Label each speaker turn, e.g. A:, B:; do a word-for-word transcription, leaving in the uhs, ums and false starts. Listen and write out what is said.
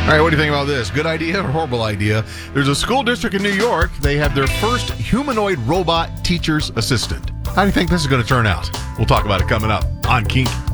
A: All right, what do you think about this? Good idea or horrible idea? There's a school district in New York. They have their first humanoid robot teacher's assistant. How do you think this is going to turn out? We'll talk about it coming up on Kink.